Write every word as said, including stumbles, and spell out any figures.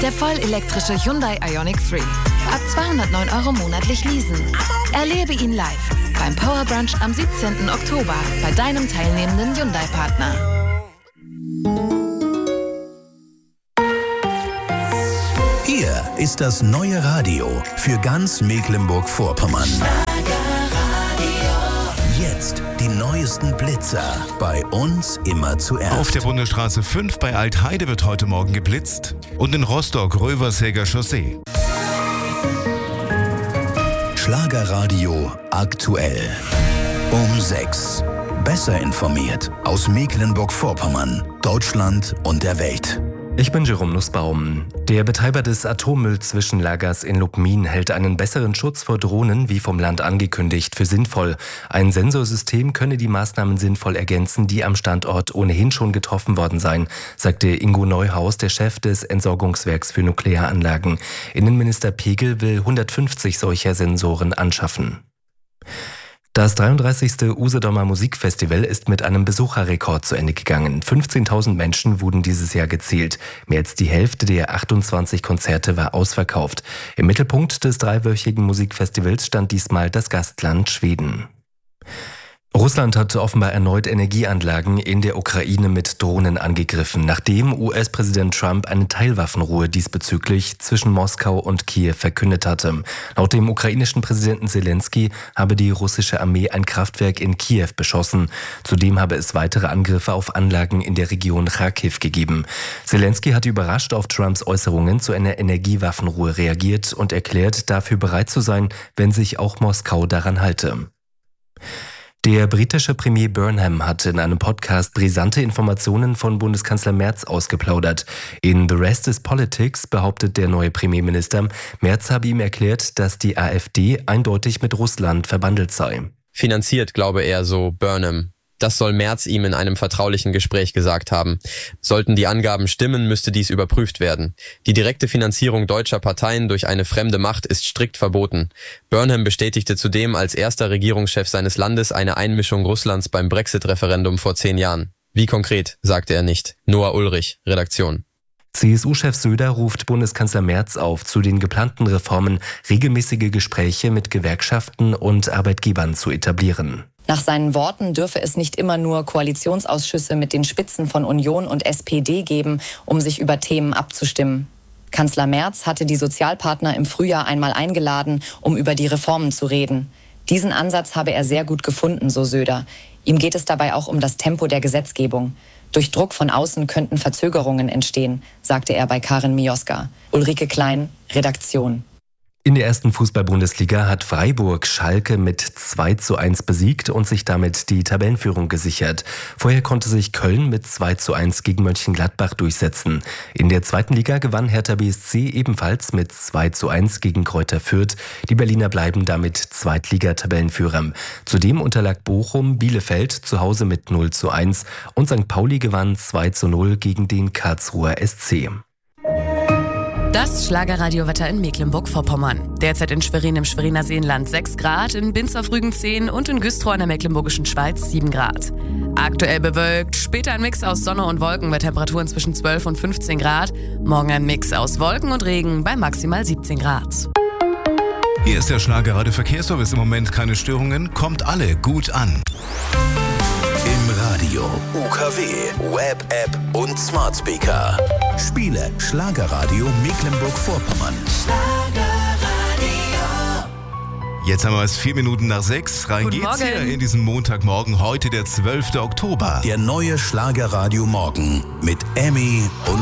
Der vollelektrische Hyundai Ioniq drei. Ab zweihundertneun Euro monatlich leasen. Erlebe ihn live beim Power Brunch am siebzehnten Oktober bei deinem teilnehmenden Hyundai-Partner. Hier ist das neue Radio für ganz Mecklenburg-Vorpommern. Jetzt die neuesten Blitzer. Bei uns immer zuerst. Auf der Bundesstraße fünf bei Altheide wird heute Morgen geblitzt. Und in Rostock Rövershäger Chaussee. Schlagerradio aktuell. Um sechs. Besser informiert aus Mecklenburg-Vorpommern, Deutschland und der Welt. Ich bin Jerome Nussbaum. Der Betreiber des Atommüll-Zwischenlagers in Lubmin hält einen besseren Schutz vor Drohnen, wie vom Land angekündigt, für sinnvoll. Ein Sensorsystem könne die Maßnahmen sinnvoll ergänzen, die am Standort ohnehin schon getroffen worden seien, sagte Ingo Neuhaus, der Chef des Entsorgungswerks für Nuklearanlagen. Innenminister Pegel will hundertfünfzig solcher Sensoren anschaffen. Das dreiunddreißigste Usedomer Musikfestival ist mit einem Besucherrekord zu Ende gegangen. fünfzehntausend Menschen wurden dieses Jahr gezählt. Mehr als die Hälfte der achtundzwanzig Konzerte war ausverkauft. Im Mittelpunkt des dreiwöchigen Musikfestivals stand diesmal das Gastland Schweden. Russland hat offenbar erneut Energieanlagen in der Ukraine mit Drohnen angegriffen, nachdem U S-Präsident Trump eine Teilwaffenruhe diesbezüglich zwischen Moskau und Kiew verkündet hatte. Laut dem ukrainischen Präsidenten Zelensky habe die russische Armee ein Kraftwerk in Kiew beschossen. Zudem habe es weitere Angriffe auf Anlagen in der Region Charkiw gegeben. Zelensky hatte überrascht auf Trumps Äußerungen zu einer Energiewaffenruhe reagiert und erklärt, dafür bereit zu sein, wenn sich auch Moskau daran halte. Der britische Premier Burnham hat in einem Podcast brisante Informationen von Bundeskanzler Merz ausgeplaudert. In The Rest is Politics behauptet der neue Premierminister, Merz habe ihm erklärt, dass die AfD eindeutig mit Russland verbandelt sei. Finanziert, glaube er, so Burnham. Das soll Merz ihm in einem vertraulichen Gespräch gesagt haben. Sollten die Angaben stimmen, müsste dies überprüft werden. Die direkte Finanzierung deutscher Parteien durch eine fremde Macht ist strikt verboten. Burnham bestätigte zudem als erster Regierungschef seines Landes eine Einmischung Russlands beim Brexit-Referendum vor zehn Jahren. Wie konkret, sagte er nicht. Noah Ulrich, Redaktion. C S U-Chef Söder ruft Bundeskanzler Merz auf, zu den geplanten Reformen regelmäßige Gespräche mit Gewerkschaften und Arbeitgebern zu etablieren. Nach seinen Worten dürfe es nicht immer nur Koalitionsausschüsse mit den Spitzen von Union und S P D geben, um sich über Themen abzustimmen. Kanzler Merz hatte die Sozialpartner im Frühjahr einmal eingeladen, um über die Reformen zu reden. Diesen Ansatz habe er sehr gut gefunden, so Söder. Ihm geht es dabei auch um das Tempo der Gesetzgebung. Durch Druck von außen könnten Verzögerungen entstehen, sagte er bei Karin Mioska. Ulrike Klein, Redaktion. In der ersten Fußball-Bundesliga hat Freiburg Schalke mit zwei zu eins besiegt und sich damit die Tabellenführung gesichert. Vorher konnte sich Köln mit zwei zu eins gegen Mönchengladbach durchsetzen. In der zweiten Liga gewann Hertha B S C ebenfalls mit zwei zu eins gegen Greuther Fürth. Die Berliner bleiben damit Zweitliga-Tabellenführer. Zudem unterlag Bochum Bielefeld zu Hause mit null zu eins und Sankt Pauli gewann zwei zu null gegen den Karlsruher S C. Das Schlagerradiowetter in Mecklenburg-Vorpommern. Derzeit in Schwerin im Schweriner Seenland sechs Grad, in Binz auf Rügen zehn und in Güstrow in der Mecklenburgischen Schweiz sieben Grad. Aktuell bewölkt, später ein Mix aus Sonne und Wolken bei Temperaturen zwischen zwölf und fünfzehn Grad. Morgen ein Mix aus Wolken und Regen bei maximal siebzehn Grad. Hier ist der Schlagerradio Verkehrsservice. Im Moment keine Störungen, kommt alle gut an. Im Radio, U K W, Web-App und Smart Speaker. Spiele Schlagerradio Mecklenburg-Vorpommern. Jetzt haben wir es vier Minuten nach sechs. Rein Guten geht's Morgen. hier in diesen Montagmorgen, heute der zwölfte Oktober. Der neue Schlagerradio Morgen mit Emmy und